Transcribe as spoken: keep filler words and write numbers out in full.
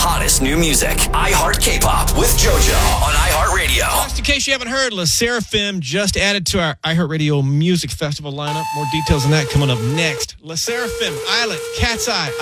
hottest new music. iHeart K-Pop with JoJo on iHeartRadio. Just in case you haven't heard, La Seraphim just added to our iHeartRadio Music Festival lineup. More details on that coming up next. La Seraphim, Island, Cat's Eye,